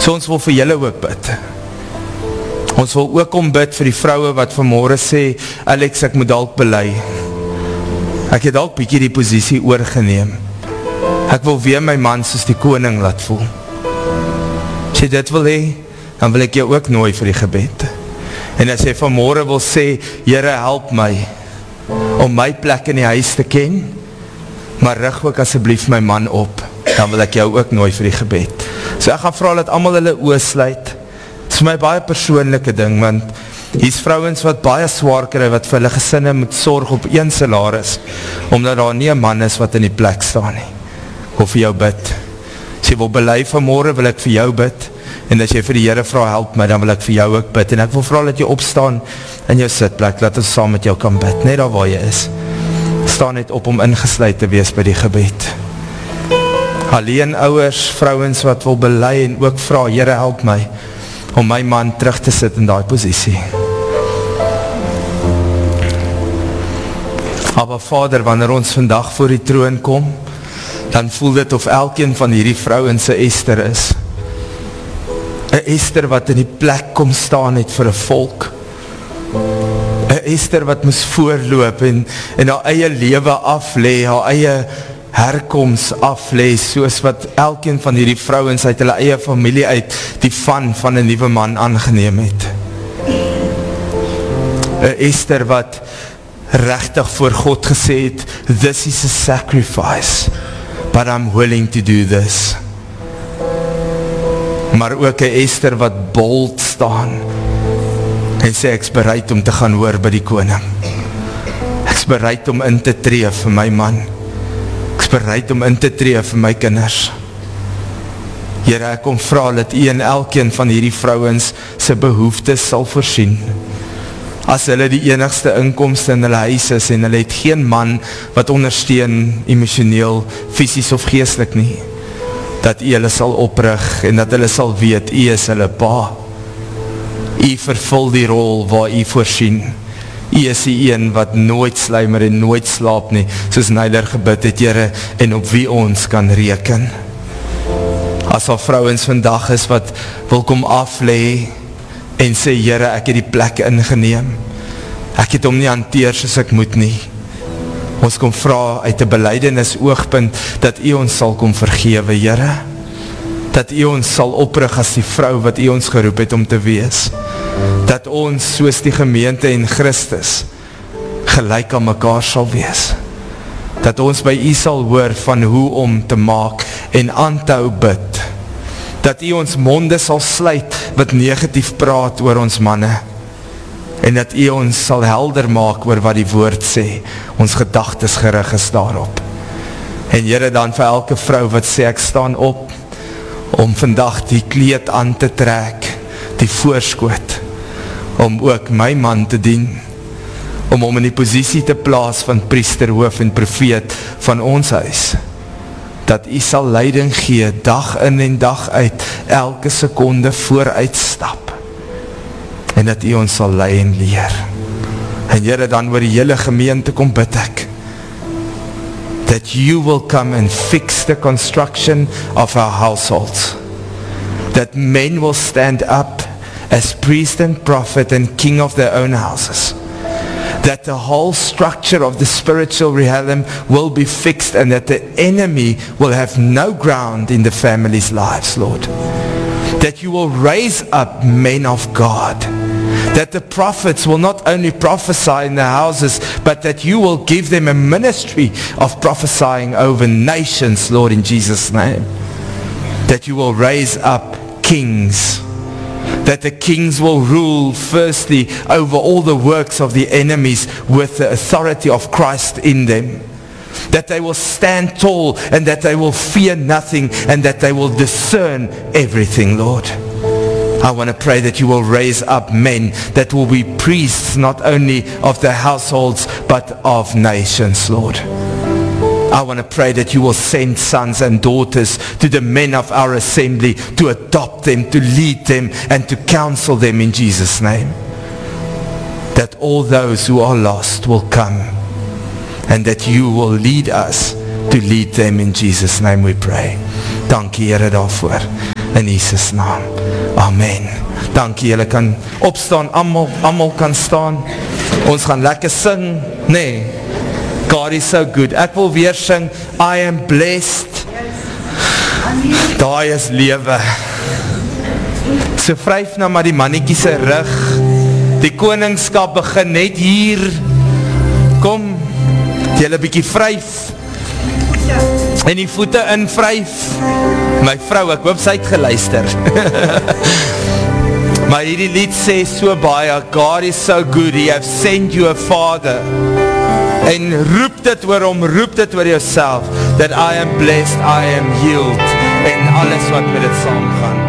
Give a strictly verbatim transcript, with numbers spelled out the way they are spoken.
So ons wil vir julle ook bid. Ons wil ook om bid vir die vroue wat vanmorgen sê, Alex, ek moet dalk bely. Ek het dalk bietjie die posisie oorgeneem. Ek wil weer my man soos die koning laat voel. As jy dit wil hê, dan wil ek jou ook nooi vir die gebed. En as jy vanmorgen wil sê, Here, help my, om my plek in die huis te ken, maar rig ook asseblief my man op, dan wil ek jou ook nooi vir die gebed. So ek gaan vra dat almal hulle oë sluit. Dit is vir my baie persoonlike ding, want hier is vrouens wat baie swaar kry, wat vir hulle gesinne moet sorg op een salaris, omdat daar nie 'n man is wat in die plek staan nie. Ek wil vir jou bid. As jy wil bely vanmorgen, wil ek vir jou bid, en as jy vir die Here vra, help my, dan wil ek vir jou ook bid, en ek wil vra dat jy opstaan in jou sitplek, laat ons saam met jou kan bid, net daar waar jy is. Staan net op om ingesluit te wees by die gebed. Alleen ouers, vrouens wat wil bely en ook vra, Here, help my, om my man terug te sit in daai posisie. Maar Vader, wanneer ons vandag voor die troon kom, dan voel dit of elkeen van hierdie vrouens se Ester is. 'n Ester wat in die plek kom staan het vir 'n volk. 'n Ester wat moes voorloop en, en haar eie lewe aflê, haar eie herkoms aflê, soos wat elkeen van hierdie vrouens uit hulle eie familie uit die van van 'n nuwe man aangeneem het. 'n Ester wat regtig voor God gesê het, this is a sacrifice, but I'm willing to do this. Maar ook 'n Ester wat bold staan en sê, ek is bereid om te gaan hoor by die koning. Ek is bereid om in te tree vir my man. Ek is bereid om in te tree vir my kinders. Here, ek kom vra dat U en elkeen van hierdie vrouens se behoeftes sal voorsien. As hulle die enigste inkomste in hulle huis is en hulle het geen man wat ondersteun emosioneel, fisies of geestelik nie, dat U hulle sal oprig en dat hulle sal weet, U is hulle pa. U vervul die rol waar U voorsien. U is die een wat nooit sluimer en nooit slaap nie, soos Nyler gebid het, Here, en op wie ons kan reken. As al vrouens vandag is wat wil kom aflê en sê, Here, ek het die plek ingeneem. Ek het hom nie hanteer soos ek moet nie. Ons kom vra uit 'n belydenis oogpunt dat U ons sal kom vergewe, Here. Dat U ons sal oprig as die vrou wat U ons geroep het om te wees. Dat ons soos die gemeente en Christus gelyk aan mekaar sal wees. Dat ons by U sal hoor van hoe om te maak en aan te hou bid. Dat U ons monde sal sluit wat negatief praat oor ons manne. En dat U ons sal helder maak oor wat die woord sê. Ons gedagtes gerig is daarop. En Here, dan vir elke vrou wat sê, ek staan op om vandag die kleed aan te trek, die voorskoot, om ook my man te dien, om hom in die posisie te plaas van priester, hoof en profeet van ons huis, dat U sal leiding gee, dag in en dag uit, elke sekonde vooruit stap, en dat U ons sal lei en leer. En Here, dan oor die hele gemeente kom bid ek, that You will come and fix the construction of our households. That men will stand up as priest and prophet and king of their own houses. That the whole structure of the spiritual realm will be fixed and that the enemy will have no ground in the family's lives, Lord. That You will raise up men of God. That the prophets will not only prophesy in the houses, but that You will give them a ministry of prophesying over nations, Lord, in Jesus' name. That You will raise up kings. That the kings will rule firstly over all the works of the enemies with the authority of Christ in them. That they will stand tall and that they will fear nothing and that they will discern everything, Lord. I want to pray that You will raise up men that will be priests not only of their households but of nations, Lord. I want to pray that You will send sons and daughters to the men of our assembly to adopt them, to lead them and to counsel them in Jesus' name. That all those who are lost will come and that You will lead us to lead them in Jesus' name we pray. Dankie Here daarvoor. in Jesus naam. Amen. Dankie, julle kan opstaan, almal, almal kan staan. Ons gaan lekker sing, nee, God is so good. Ek wil weer sing, I am blessed. Daai is lewe. So vryf nou maar die mannetjie se rug. Die koningskap begin net hier. Kom, julle bietjie vryf. En die voete in vryf. My vrou, ek hoop sy het geluister. Maar hierdie lied sê so baie, God is so good, He have sent you a father. En roep dit oor hom, roep dit oor jouself, that I am blessed, I am healed, en alles wat met dit saamgaan.